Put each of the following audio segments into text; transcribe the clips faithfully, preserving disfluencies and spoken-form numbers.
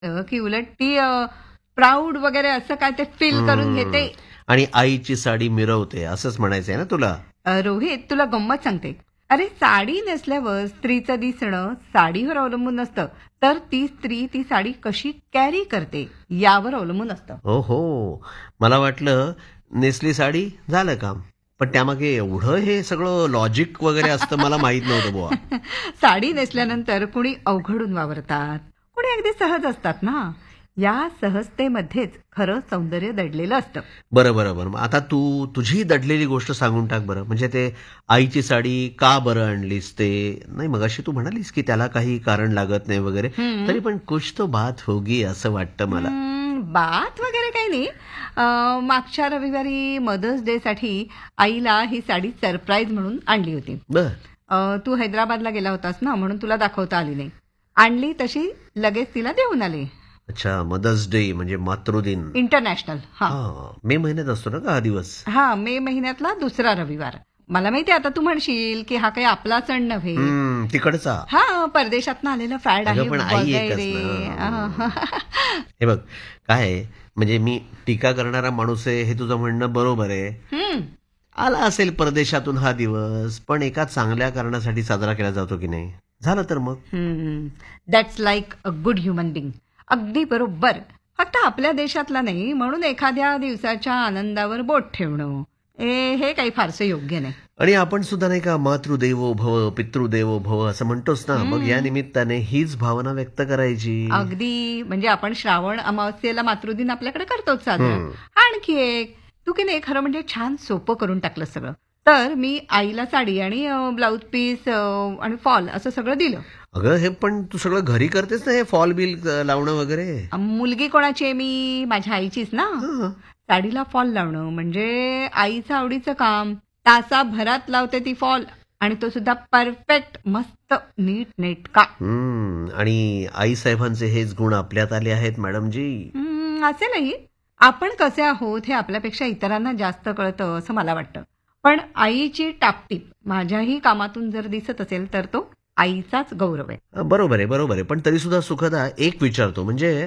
अ, की उलट ती प्राऊड वगैरे असं काय ते फील करून घेते. आणि आईची साडी मिरवते असंच म्हणायचंय ना तुला? अ, रोहित, तुला गंमत सांगते. अरे, साडी नेसल्यावर स्त्रीचं दिसणं साडीवर अवलंबून नसतं, तर ती स्त्री ती साडी कशी कॅरी करते यावर अवलंबून असतं. हो हो, मला वाटलं नेसली साडी झालं काम, पण त्यामागे एवढं हे सगळं लॉजिक वगैरे असतं मला माहित नव्हतं बुवा. साडी नेसल्यानंतर कुणी अवघडून वावरतात, कुणी अगदी सहज असतात ना. या सहजतेमध्येच खरं सौंदर्य दडलेलं असतं. बरं बरं बरं, आता तू तुझी दडलेली गोष्ट सांगून टाक बरं. म्हणजे ते आईची साडी का बरं आणलीस ते नाही, मगाशी तू म्हणालीस की त्याला काही कारण लागत नाही वगैरे, तरी पण कुछ तो बात होगी असं वाटतं मला. हम्म, बात वगैरे काही नाही. अ, मागच्या रविवारी मदर्स डे साठी आईला ही साडी सरप्राईज म्हणून आणली होती. बर अ, तू हैदराबादला गेला होतास ना, म्हणून तुला दाखवता आली नाही. आणली तशी लगेच तिला देऊन आले. अच्छा, मदर्स डे म्हणजे मातृदिन. इंटरनॅशनल. हा हा, मे महिन्यात असतो ना का हा दिवस? हा मे महिन्यातला दुसरा रविवार. मला माहिती आता तू म्हणशील की हा काही आपला सण नव्हे. हम्म, तिकडचा. हा, परदेशातनं आलेलं फॅड आहे अगं पण आई एकच वगैरे. ना. हे बघ काय आहे, म्हणजे मी टीका करणारा माणूस आहे हे तुझं म्हणणं बरोबर आहे. हम्म, आला असेल परदेशातून हा दिवस, पण एका चांगल्या कारणासाठी साजरा केला जातो की नाही? झालं तर मग. That's like a good human being. अगदी बरोबर. फक्त आपल्या देशातला नाही म्हणून एखाद्या दिवसाच्या आनंदावर बोट ठेवणं ए, हे काही फारसं योग्य नाही. आणि आपण सुद्धा नाही का मातृदेवो भव पितृदेवो भव असं म्हणतोच ना, मग या निमित्ताने हीच भावना व्यक्त करायची. अगदी. म्हणजे आपण श्रावण अमावस्येला मातृदिन आपल्याकडे करतोच साजरा. आणखी एक तू की नाही, खरं म्हणजे छान सोपं करून टाकलं सगळं. तर मी आईला साडी आणि ब्लाऊज पीस आणि फॉल असं सगळं दिलं. अगं हे पण तू सगळं घरी करतेस ना, हे फॉल बिल लावणं वगैरे? मुलगी कोणाची आहे मी? माझ्या आईचीच ना. साडीला फॉल लावणं म्हणजे आईचं आवडीचं काम. तासाभरात लावते ती फॉल, आणि तो सुद्धा परफेक्ट, मस्त, नीट नेटका. आणि आई साहेबांचे हेच गुण आपल्यात आले आहेत मॅडमजी. असेलही. आपण कसे आहोत हे आपल्यापेक्षा इतरांना जास्त कळतं असं मला वाटतं. पण आईची टापटीप माझ्याही कामातून जर दिसत असेल तर तो आईचाच गौरव आहे. बरोबर आहे बरोबर आहे. पण तरी सुद्धा सुखदा एक विचारतो, म्हणजे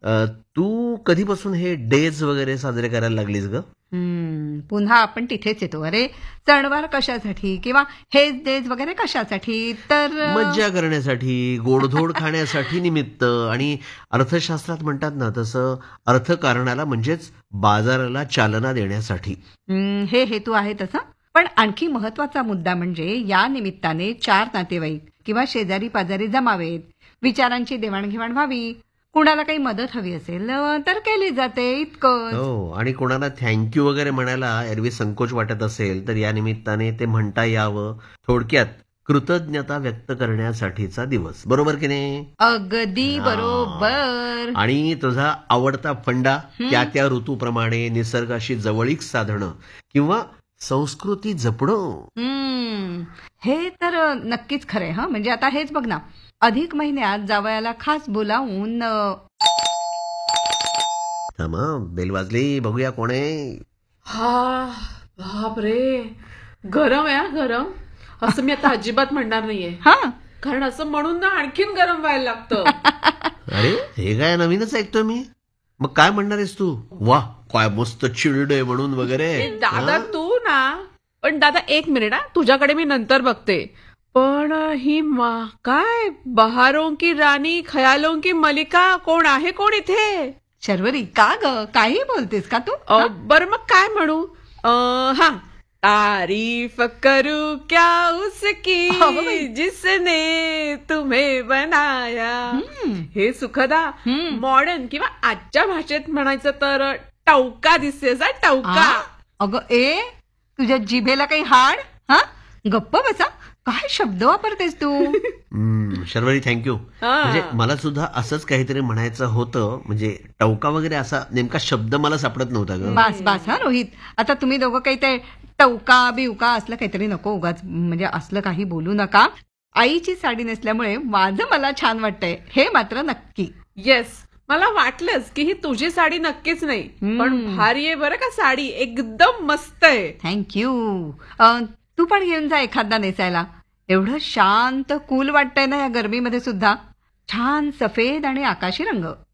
तू कधीपासून हे डेज वगैरे साजरे करायला लागलीस ग? पुन्हा आपण तिथेच येतो. अरे, सणवार कशासाठी किंवा हेच डेज वगैरे कशासाठी? तर मज्जा करण्यासाठी, गोडधोड खाण्यासाठी निमित्त. आणि अर्थशास्त्रात म्हणतात ना तसं, अर्थकारणाला म्हणजेच बाजाराला चालना देण्यासाठी. हे हेतू आहे तसं. पण आणखी महत्वाचा मुद्दा म्हणजे या निमित्ताने चार नातेवाईक किंवा शेजारी पाजारी जमावेत, विचारांची देवाणघेवाण व्हावी, कुणाला काही मदत हवी असेल तर केली जाते, इतकं. हो, आणि कोणाला थँक्यू वगैरे म्हणायला एरवी संकोच वाटत असेल तर या निमित्ताने ते म्हणता यावं. थोडक्यात कृतज्ञता व्यक्त करण्यासाठीचा दिवस. बरोबर की नाही? अगदी बरोबर. आणि तुझा आवडता फंडा, त्या त्या ऋतूप्रमाणे निसर्गाशी जवळीक साधणं किंवा संस्कृती जपणं. हे तर नक्कीच खरंय. हा, म्हणजे आता हेच बघ ना, अधिक महिन्यात जावयाला खास बोलावून. बेल वाजली, बघूया कोण आहे. हा, बापरे, गरम आहे. गरम असं मी आता अजिबात म्हणणार नाहीये. हा, कारण असं म्हणून ना आणखीन गरम व्हायला लागतं. अरे, हे काय नवीनच ऐकतोय मी. मग काय म्हणणार आहेस तू? वा, काय मस्त चिल्ड आहे म्हणून वगैरे. दादा तू ना, पण दादा एक मिनिट हा, तुझ्याकडे मी नंतर बघते. पण ही मा काय बहारों की राणी, खयालों की मलिका, कोण आहे कोण इथे? शर्वरी, का ग, काही बोलतेस का तू? बरं मग काय म्हणू? हा, तारीफ करू क्या उसकी जिसने तुम्हें बनाया. हे सुखदा मॉडर्न किंवा आजच्या भाषेत म्हणायचं तर टवका दिसतेस. टवका. अगं ए, तुझ्या जिभेला काही हाड? हा, गप्प बसा. काय शब्द वापरतेस तू? शर्वरी, थँक्यू. म्हणजे मला सुद्धा असंच काहीतरी म्हणायचं होतं. म्हणजे टवका वगैरे असा नेमका शब्द मला सापडत नव्हता ग. बास बास हा रोहित, आता तुम्ही दोघं काही ते टवका बिवका असलं काहीतरी नको उगाच, म्हणजे असलं काही बोलू नका. आईची साडी नेसल्यामुळे माझं मला छान वाटतंय, हे मात्र नक्की. येस, मला वाटलंच की ही तुझी साडी नक्कीच नाही, पण भारी आहे बरं का साडी, एकदम मस्त आहे. थँक्यू. तू पण घेऊन जा एखादा नेसायला. एवढं शांत कूल वाटतंय ना या गरमीमध्ये सुद्धा. छान सफेद आणि आकाशी रंग.